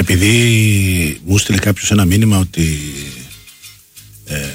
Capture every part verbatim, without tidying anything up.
επειδή μου στείλε κάποιος ένα μήνυμα ότι ε,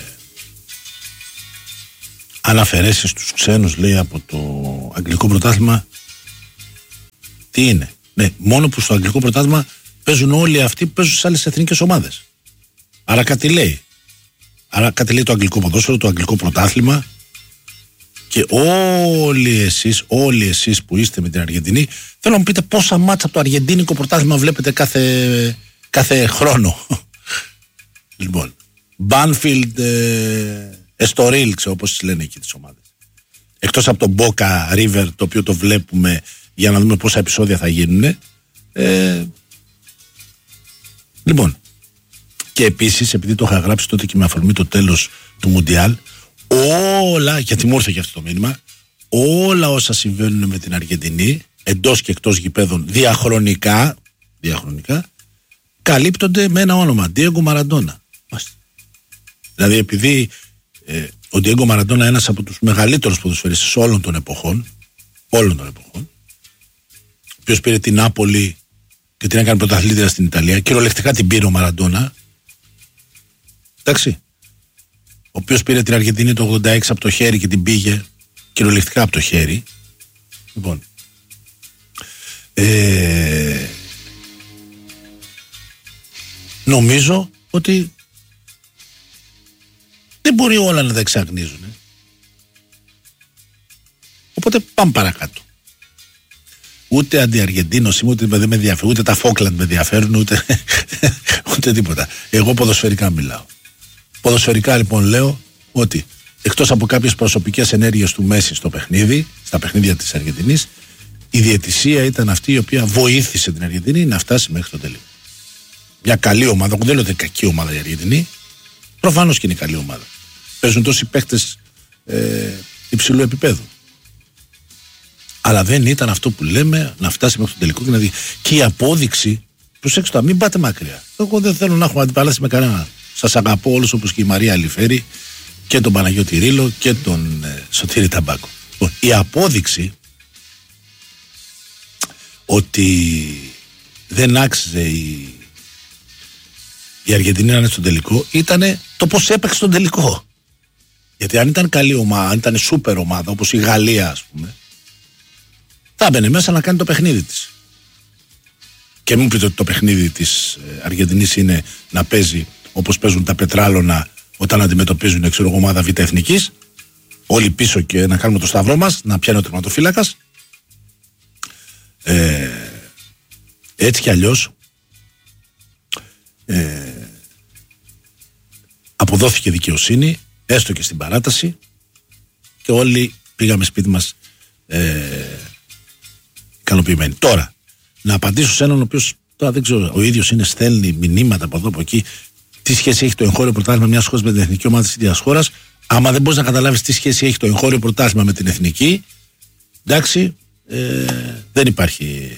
αν αφαιρέσεις τους ξένους, λέει, από το αγγλικό πρωτάθλημα, τι είναι? Ναι, μόνο που στο αγγλικό πρωτάθλημα παίζουν όλοι αυτοί που παίζουν στις άλλες εθνικές ομάδες. Άρα κάτι λέει. Άρα κάτι λέει το αγγλικό ποδόσφαιρο, το αγγλικό πρωτάθλημα. Και όλοι εσείς, όλοι εσείς που είστε με την Αργεντινή, θέλω να μου πείτε πόσα μάτσα από το αργεντίνικο πρωτάθλημα βλέπετε κάθε, κάθε χρόνο. Λοιπόν, Banfield, ε, Estoril, ξέρω όπως λένε εκεί τις ομάδες. Εκτός από το Boca River, το οποίο το βλέπουμε για να δούμε πόσα επεισόδια θα γίνουν. Ε, λοιπόν, και επίσης, επειδή το είχα γράψει τότε και με αφορμή το τέλος του Μουντιάλ, όλα, γιατί μου ήρθε και αυτό το μήνυμα, όλα όσα συμβαίνουν με την Αργεντινή, εντός και εκτός γηπέδων, διαχρονικά, διαχρονικά, καλύπτονται με ένα όνομα, Ντιέγκο Μαραντόνα. Δηλαδή, επειδή ε, ο Ντιέγκο Μαραντόνα είναι ένας από τους μεγαλύτερους ποδοσφαιριστές όλων των εποχών, όλων των εποχών, ο οποίος πήρε την Νάπολη και την έκανε πρωταθλήτρια στην Ιταλία, κυριολεκτικά την πήρε ο Μαραντόνα. Εντάξει. Ο οποίος πήρε την Αργεντινή το ογδόντα έξι από το χέρι και την πήγε κυριολεκτικά από το χέρι. Λοιπόν, ε, νομίζω ότι δεν μπορεί όλα να τα εξαγνίζουν. Οπότε πάμε παρακάτω. Ούτε αντιαργεντίνος είμαι, ούτε δεν με ενδιαφέρει, ούτε τα Φόκλαντ με ενδιαφέρουν, ούτε, ούτε τίποτα. Εγώ ποδοσφαιρικά μιλάω. Ποδοσφαιρικά λοιπόν λέω ότι εκτός από κάποιες προσωπικές ενέργειες του Μέση στο παιχνίδι, στα παιχνίδια της Αργεντινής, η διαιτησία ήταν αυτή η οποία βοήθησε την Αργεντινή να φτάσει μέχρι το τελείο. Μια καλή ομάδα, δεν λέω ότι είναι κακή ομάδα η Αργεντινή, προφανώς και είναι καλή ομάδα. Παίζουν τόσοι παίκτες ε, υψηλού επίπεδου. Αλλά δεν ήταν αυτό που λέμε να φτάσει μέχρι το τελικό και να δει. Και η απόδειξη, προσέξτε το, μην πάτε μακριά. Εγώ δεν θέλω να έχω αντιπαράθεση με κανέναν. Σας αγαπώ όλους, όπως και η Μαρία Αλιφέρη και τον Παναγιώτη Ρήλο και τον ε, Σωτήρη Ταμπάκο. Η απόδειξη ότι δεν άξιζε η, η Αργεντινή να είναι στον τελικό ήταν το πώς έπαιξε στον τελικό. Γιατί αν ήταν καλή ομάδα, αν ήταν σούπερ ομάδα όπως η Γαλλία, ας πούμε, θα έμπαινε μέσα να κάνει το παιχνίδι της. Και μην πείτε ότι το παιχνίδι της Αργεντινής είναι να παίζει όπως παίζουν τα πετράλωνα όταν αντιμετωπίζουν, ξέρω εγώ, ομάδα β' εθνικής, όλοι πίσω και να κάνουμε το σταυρό μας, να πιάνει ο τερματοφύλακας. Ε, έτσι κι αλλιώς ε, αποδόθηκε δικαιοσύνη, έστω και στην παράταση, και όλοι πήγαμε σπίτι μας ε, ικανοποιημένοι. Τώρα, να απαντήσω σε έναν ο οποίος, τώρα δεν ξέρω, ο ίδιος είναι, στέλνει μηνύματα από εδώ από εκεί. Τι σχέση έχει το εγχώριο πρωτάθλημα μιας χώρας με την εθνική ομάδα της ίδιας χώρας? Άμα δεν μπορείς να καταλάβεις τι σχέση έχει το εγχώριο πρωτάθλημα με την εθνική, εντάξει, ε, δεν υπάρχει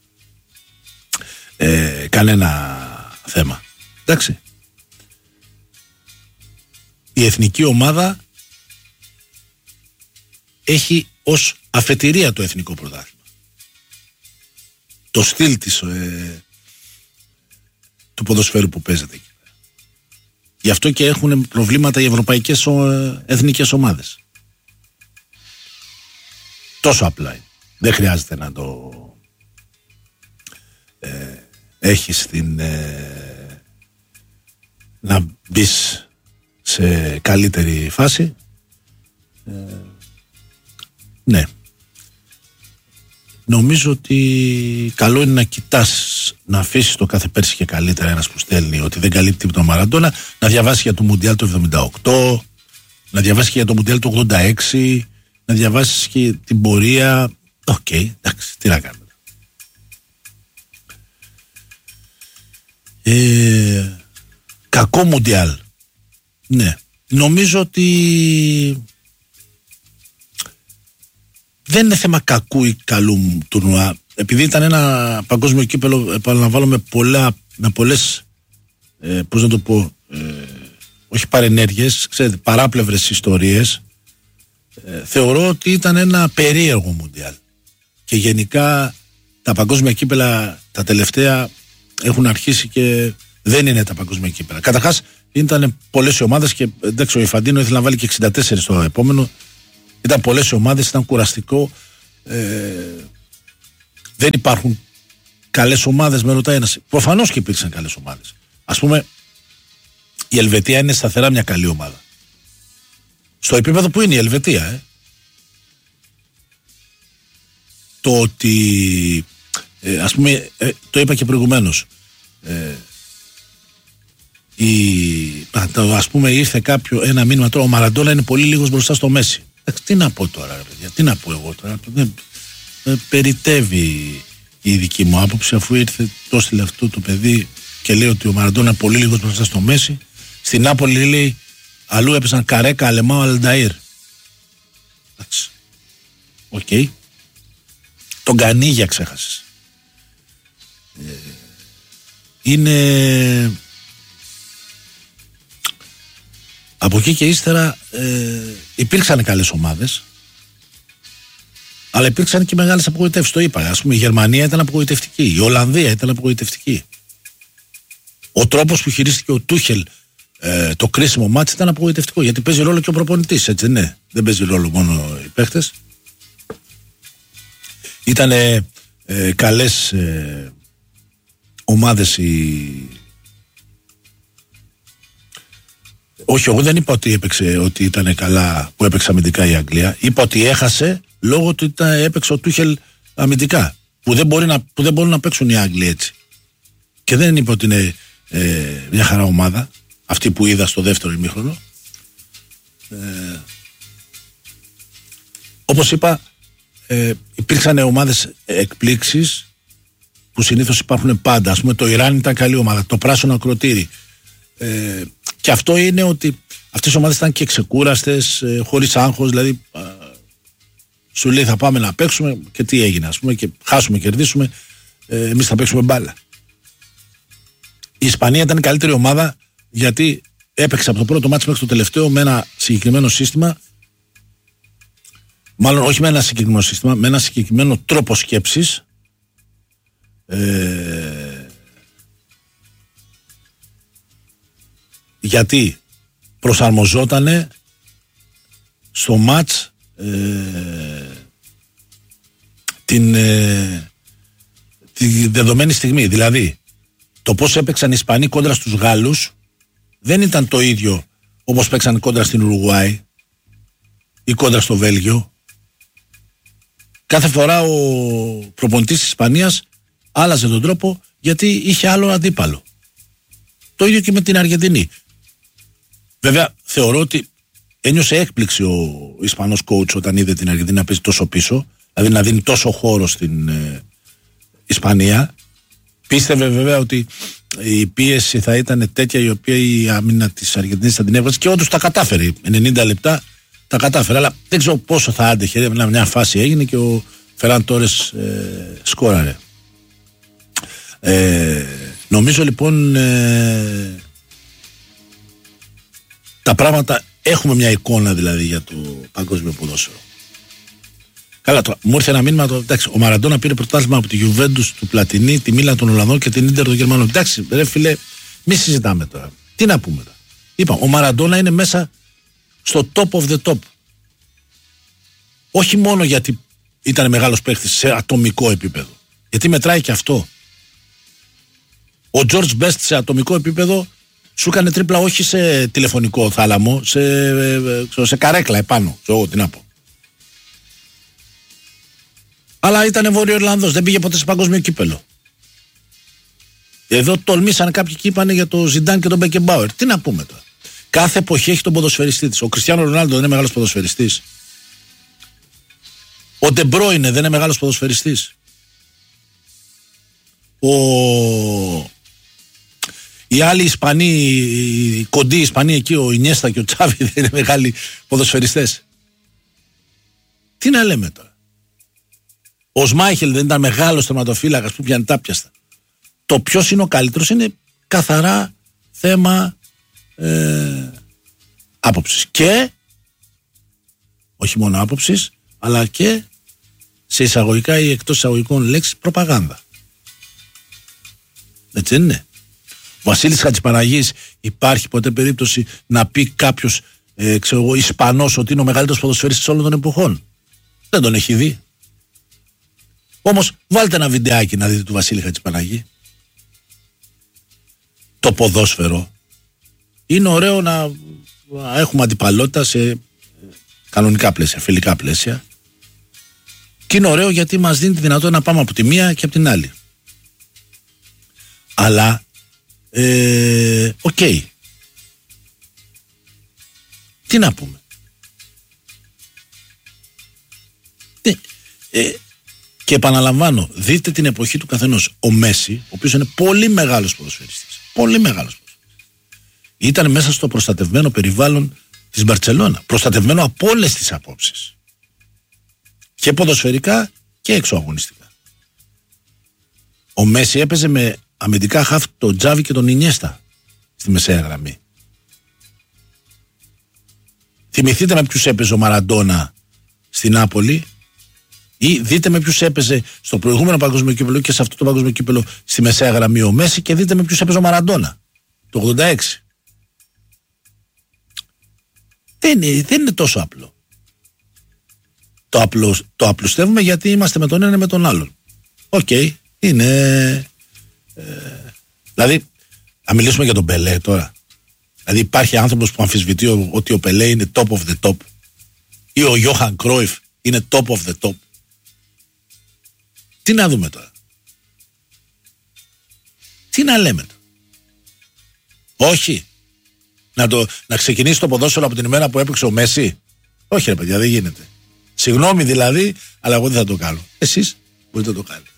ε, κανένα θέμα. Εντάξει. Η εθνική ομάδα έχει ως αφετηρία το εθνικό πρωτάθλημα. Το στυλ της, ε, του ποδοσφαίρου που παίζεται εκεί. Γι' αυτό και έχουν προβλήματα οι ευρωπαϊκές ε, εθνικές ομάδες. Τόσο απλά είναι. Δεν χρειάζεται να το ε, έχεις την, ε, να μπεις σε καλύτερη φάση. Ε, ναι. Νομίζω ότι καλό είναι να κοιτάς, να αφήσεις το κάθε πέρσι και καλύτερα ένας που στέλνει ότι δεν καλύπτει τον Μαραντόνα, να διαβάσει για το Μουντιάλ το εβδομήντα οκτώ, να διαβάσει και για το Μουντιάλ το ογδόντα έξι, να διαβάσεις και την πορεία. Οκ, okay, εντάξει, τι να κάνουμε. Ε, κακό Μουντιάλ. Ναι, νομίζω ότι δεν είναι θέμα κακού ή καλού τουρνουά. Επειδή ήταν ένα παγκόσμιο κύπελο, επαναλαμβάνω, με, πολλά, με πολλές, ε, πώς να το πω, ε, όχι παρενέργειες, ξέρετε, παράπλευρες ιστορίες, ε, θεωρώ ότι ήταν ένα περίεργο Μουντιάλ. Και γενικά τα παγκόσμια κύπελα τα τελευταία έχουν αρχίσει και δεν είναι τα παγκόσμια κύπελα. Καταρχάς ήταν πολλές οι ομάδες και εντάξει, ο Ιφαντίνο ήθελε να βάλει και εξήντα τέσσερα στο επόμενο. Ήταν πολλές οι ομάδες, ήταν κουραστικό. Ε, δεν υπάρχουν καλές ομάδες, με ρωτάει ένας. Προφανώς και υπήρξαν καλές ομάδες. Ας πούμε, η Ελβετία είναι σταθερά μια καλή ομάδα. Στο επίπεδο που είναι η Ελβετία, ε. Το ότι, ε, ας πούμε, ε, το είπα και προηγουμένως, ε, η, ας πούμε ήρθε κάποιο ένα μήνυμα τώρα, ο Μαραντόνα είναι πολύ λίγος μπροστά στο Μέση. Τι να πω τώρα, ρε παιδιά, τι να πω εγώ τώρα, δεν, ε, περιτεύει η δική μου άποψη, αφού ήρθε το στείλε αυτό το παιδί και λέει ότι ο Μαραντόνα είναι πολύ λίγος μπροστά στο Μέση. Στην Νάπολη λέει αλλού έπεσαν Καρέκα, Αλεμάο, Αλνταΐρ. Εντάξει. Οκ. Okay. Τον Κανίγια ξέχασες. Ε, είναι από εκεί και ύστερα ε, υπήρξαν καλές ομάδες, αλλά υπήρξαν και μεγάλες απογοητεύσεις. Το είπα, ας πούμε η Γερμανία ήταν απογοητευτική, η Ολλανδία ήταν απογοητευτική. Ο τρόπος που χειρίστηκε ο Τούχελ ε, το κρίσιμο μάτς ήταν απογοητευτικό, γιατί παίζει ρόλο και ο προπονητής, έτσι ναι, δεν παίζει ρόλο μόνο οι παίχτες. Ήταν ε, ε, καλές ε, ομάδες οι... Όχι, εγώ δεν είπα ότι, έπαιξε, ότι ήταν καλά που έπαιξε αμυντικά η Αγγλία. Είπα ότι έχασε λόγω ότι ήταν, έπαιξε ο Τούχελ αμυντικά. Που δεν, μπορεί να, που δεν μπορούν να παίξουν οι Άγγλοι έτσι. Και δεν είπα ότι είναι ε, μια χαρά ομάδα. Αυτή που είδα στο δεύτερο ημίχρονο. Ε, όπως είπα, ε, υπήρξαν ομάδες εκπλήξεις που συνήθως υπάρχουν πάντα. Ας πούμε το Ιράν ήταν καλή ομάδα. Το πράσινο ακροτήρι. Ε, και αυτό είναι ότι αυτές οι ομάδες ήταν και ξεκούραστες, ε, χωρίς άγχος, δηλαδή ε, σου λέει θα πάμε να παίξουμε και τι έγινε, ας πούμε, και χάσουμε, κερδίσουμε, ε, εμείς θα παίξουμε μπάλα. Η Ισπανία ήταν η καλύτερη ομάδα γιατί έπαιξε από το πρώτο μάτσο μέχρι το τελευταίο με ένα συγκεκριμένο σύστημα, μάλλον όχι με ένα συγκεκριμένο σύστημα, με ένα συγκεκριμένο τρόπο σκέψης, ε, γιατί προσαρμοζότανε στο μάτς ε, την, ε, τη δεδομένη στιγμή. Δηλαδή το πώς έπαιξαν οι Ισπανοί κόντρα στους Γάλλους δεν ήταν το ίδιο όπως παίξαν κόντρα στην Ουρουγουάη ή κόντρα στο Βέλγιο. Κάθε φορά ο προπονητής της Ισπανίας άλλαζε τον τρόπο γιατί είχε άλλο αντίπαλο. Το ίδιο και με την Αργεντινή. Βέβαια, θεωρώ ότι ένιωσε έκπληξη ο Ισπανός coach όταν είδε την Αργεντινή να παίζει τόσο πίσω, δηλαδή να δίνει τόσο χώρο στην ε, Ισπανία. Πίστευε βέβαια ότι η πίεση θα ήταν τέτοια η οποία η άμυνα της Αργεντινής θα την έβγαζε και όντως τα κατάφερε. ενενήντα λεπτά τα κατάφερε, αλλά δεν ξέρω πόσο θα άντεχε. Μια φάση έγινε και ο Φεράν Τόρες ε, σκόραρε. Ε, νομίζω λοιπόν ε, τα πράγματα, έχουμε μια εικόνα δηλαδή για το παγκόσμιο ποδόσφαιρο. Καλά, το, μου ήρθε ένα μήνυμα, το, εντάξει, ο Μαραντόνα πήρε πρωτάθλημα από τη Γιουβέντους του Πλατινί, τη Μίλαν των Ολλανδών και την Ίντερ των Γερμανών. Εντάξει, ρε φίλε, μη συζητάμε τώρα. Τι να πούμε τώρα. Είπα, ο Μαραντόνα είναι μέσα στο top of the top. Όχι μόνο γιατί ήταν μεγάλος παίκτης σε ατομικό επίπεδο. Γιατί μετράει και αυτό. Ο George Best σε ατομικό επίπεδο σου έκανε τρίπλα όχι σε τηλεφωνικό θάλαμο, σε, σε καρέκλα επάνω. Εγώ τι να πω. Αλλά ήταν Βόρειο Ιρλανδός, δεν πήγε ποτέ σε παγκόσμιο κύπελο. Εδώ τολμήσαν κάποιοι και είπαν για το Ζιντάν και τον Μπεκεμπάουερ. Τι να πούμε τώρα. Κάθε εποχή έχει τον ποδοσφαιριστή της. Ο Κριστιάνο Ρονάλντο δεν είναι μεγάλος ποδοσφαιριστής. Ο Ντεμπρόινε δεν είναι μεγάλος ποδοσφαιριστής. Ο... Οι άλλοι Ισπανοί, οι κοντοί Ισπανοί εκεί, ο Ινιέστα και ο Τσάβι δεν είναι μεγάλοι ποδοσφαιριστές. Τι να λέμε τώρα. Ο Σμάιχελ δεν ήταν μεγάλος τερματοφύλακας που πιάνει τάπιαστα. Το ποιος είναι ο καλύτερος είναι καθαρά θέμα ε, άποψης. Και όχι μόνο άποψης, αλλά και σε εισαγωγικά ή εκτός εισαγωγικών λέξεις προπαγάνδα. Έτσι δεν είναι? Ο Βασίλης Χατζηπαναγής, υπάρχει ποτέ περίπτωση να πει κάποιος, ε, ξέρω εγώ, Ισπανός, ότι είναι ο μεγαλύτερος ποδοσφαιριστής όλων των εποχών? Δεν τον έχει δει. Όμως βάλτε ένα βιντεάκι να δείτε του Βασίλη Χατζηπαναγή. Το ποδόσφαιρο είναι ωραίο να έχουμε αντιπαλότητα σε κανονικά πλαίσια, φιλικά πλαίσια, και είναι ωραίο γιατί μας δίνει τη δυνατότητα να πάμε από τη μία και από την άλλη. Αλλά ε, οκ, okay. Τι να πούμε? ε, ε, και επαναλαμβάνω, δείτε την εποχή του καθενός. Ο Μέση, ο οποίος είναι πολύ μεγάλος ποδοσφαιριστής, πολύ μεγάλος ποδοσφαιριστής, ήταν μέσα στο προστατευμένο περιβάλλον της Μπαρτσελώνα, προστατευμένο από όλες τις απόψεις, και ποδοσφαιρικά και εξωαγωνιστικά. Ο Μέση έπαιζε με αμυντικά χαφ τον Τζάβι και τον Ινιέστα στη μεσαία γραμμή. Θυμηθείτε με ποιους έπαιζε ο Μαραντόνα στη Νάπολη, ή δείτε με ποιους έπαιζε στο προηγούμενο παγκόσμιο κύπελλο και σε αυτό το παγκόσμιο κύπελλο στη μεσαία γραμμή ο Μέση, και δείτε με ποιους έπαιζε ο Μαραντόνα το ογδόντα έξι. Δεν είναι, δεν είναι τόσο απλό. Το, απλό, το απλουστεύουμε γιατί είμαστε με τον ένα με τον άλλον. Οκ, okay, είναι... Ε, δηλαδή, να μιλήσουμε για τον Πελέ τώρα. Δηλαδή υπάρχει άνθρωπος που αμφισβητεί ότι ο Πελέ είναι top of the top, ή ο Γιώχαν Κρόιφ είναι top of the top. Τι να δούμε τώρα? Τι να λέμε τώρα? Όχι. Να, το, να ξεκινήσει το ποδόσφαιρο από την ημέρα που έπαιξε ο Μέση? Όχι ρε παιδιά, δεν γίνεται. Συγγνώμη δηλαδή, αλλά εγώ δεν θα το κάνω. Εσείς μπορείτε να το κάνετε.